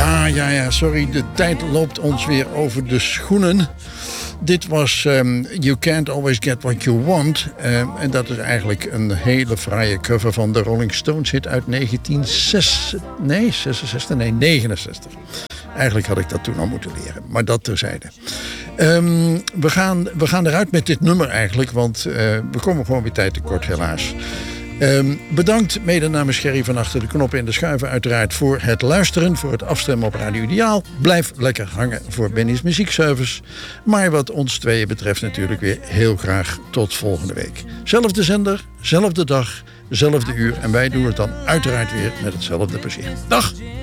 Ja, sorry, de tijd loopt ons weer over de schoenen. Dit was You Can't Always Get What You Want. En dat is eigenlijk een hele fraaie cover van de Rolling Stones hit uit 1969. Eigenlijk had ik dat toen al moeten leren, maar dat terzijde. We gaan eruit met dit nummer eigenlijk, want we komen gewoon weer tijd tekort helaas. Bedankt mede namens Gerry van achter de knoppen en de schuiven uiteraard voor het luisteren, voor het afstemmen op Radio Ideaal. Blijf lekker hangen voor Benny's Muziekservice. Maar wat ons tweeën betreft natuurlijk weer heel graag tot volgende week. Zelfde zender, zelfde dag, zelfde uur en wij doen het dan uiteraard weer met hetzelfde plezier. Dag!